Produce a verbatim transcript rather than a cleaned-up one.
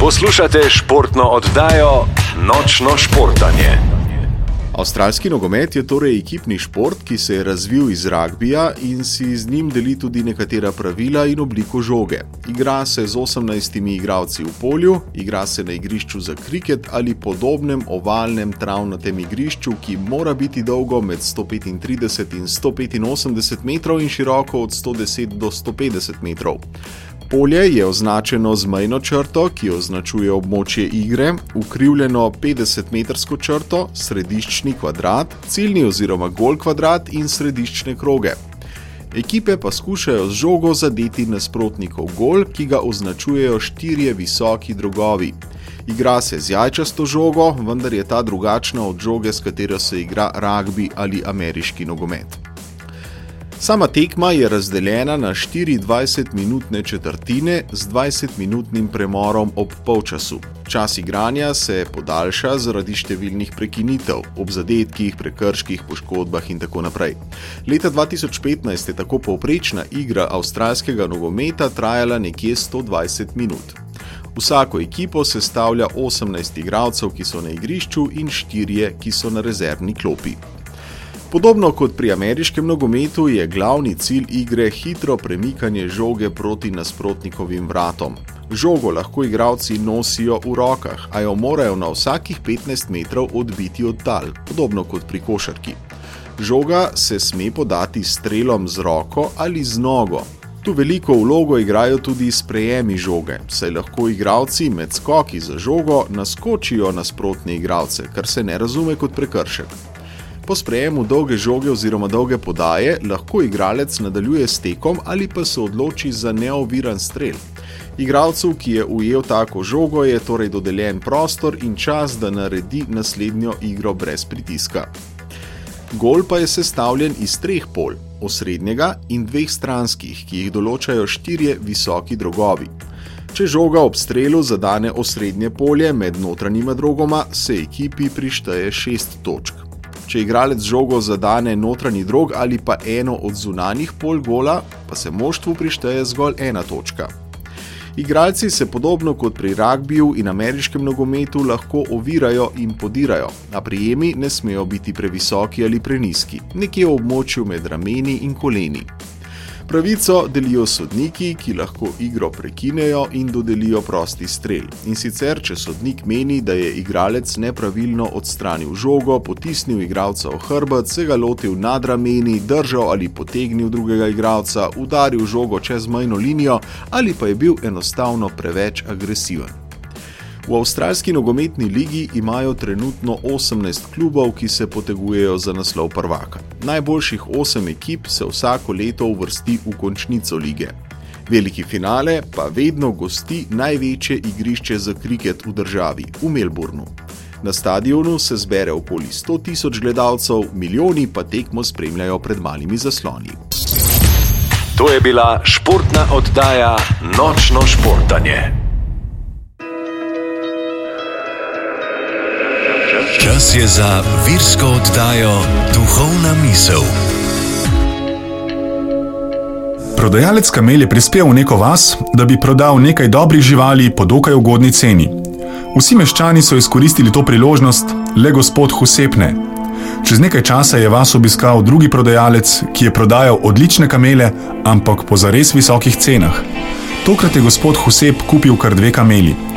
Poslušate športno oddajo Nočno športanje. Avstralski nogomet je torej ekipni šport, ki se je razvil iz ragbija in si z njim deli tudi nekatera pravila in obliko žoge. Igra se z osemnajstimi igralci v polju, igra se na igrišču za kriket ali podobnem ovalnem travnatem igrišču, ki mora biti dolgo med sto petintrideset in sto petinosemdeset metrov in široko od sto deset do sto petdeset metrov. Polje je označeno z mejno črto, ki označuje območje igre, ukrivljeno petdesetmetrsko črto, središčni kvadrat, ciljni oziroma gol kvadrat in središčne kroge. Ekipe pa skušajo z žogo zadeti nasprotnikov gol, ki ga označujejo štirje visoki drogovi. Igra se z jajčasto žogo, vendar je ta drugačna od žoge, s katero se igra ragbi ali ameriški nogomet. Sama tekma je razdeljena na štiri dvajsetminutne četrtine z dvajsetminutnim premorom ob polčasu. Čas igranja se podaljša zaradi številnih prekinitev, ob zadetkih, prekrških, poškodbah in tako naprej. Leta dva tisoč petnajst je tako povprečna igra avstralskega nogometa trajala nekje sto dvajset minut. Vsako ekipo sestavlja osemnajst igralcev, ki so na igrišču, in štirje, ki so na rezervni klopi. Podobno kot pri ameriškem nogometu je glavni cilj igre hitro premikanje žoge proti nasprotnikovim vratom. Žogo lahko igralci nosijo v rokah, a jo morajo na vsakih petnajst metrov odbiti od tal, podobno kot pri košarki. Žoga se sme podati s strelom z roko ali z nogo. Tu veliko vlogo igrajo tudi sprejemi žoge, saj lahko igralci med skoki za žogo naskočijo nasprotne igralce, kar se ne razume kot prekršek. Po sprejemu dolge žoge oziroma dolge podaje lahko igralec nadaljuje s tekom ali pa se odloči za neoviran strel. Igralcu, ki je ujel tako žogo, je torej dodeljen prostor in čas, da naredi naslednjo igro brez pritiska. Gol pa je sestavljen iz treh polj, osrednjega in dveh stranskih, ki jih določajo štirje visoki drogovi. Če žoga ob strelu zadane osrednje polje med notranjima drogoma, se ekipi prišteje šest točk. Če igralec žogo zadane notranji drog ali pa eno od zunanjih pol gola, pa se moštvu prišteje zgolj ena točka. Igralci se podobno kot pri ragbiju in ameriškem nogometu lahko ovirajo in podirajo, a prijemi ne smejo biti previsoki ali prenizki, nekje v območju med rameni in koleni. Pravico delijo sodniki, ki lahko igro prekinejo in dodelijo prosti strel. In sicer, če sodnik meni, da je igralec nepravilno odstranil žogo, potisnil igralca v hrbet, se ga lotil nad rameni, držal ali potegnil drugega igralca, udaril žogo čez mejno linijo ali pa je bil enostavno preveč agresiven. V avstralski nogometni ligi imajo trenutno osemnajst klubov, ki se potegujejo za naslov prvaka. Najboljših osem ekip se vsako leto uvrsti v končnico lige. Veliki finale pa vedno gosti največje igrišče za kriket v državi, v Melbournu. Na stadionu se zbere okoli sto tisoč gledalcev, milijoni pa tekmo spremljajo pred malimi zasloni. To je bila športna oddaja Nočno športanje. Čas je za virsko oddajo Duhovna misel. Prodajalec kamel je prispel v neko vas, da bi prodal nekaj dobrih živali po dokaj ugodni ceni. Vsi meščani so izkoristili to priložnost, le gospod Husep ne. Čez nekaj časa je vas obiskal drugi prodajalec, ki je prodajal odlične kamele, ampak po zares visokih cenah. Tokrat je gospod Husep kupil kar dve kameli.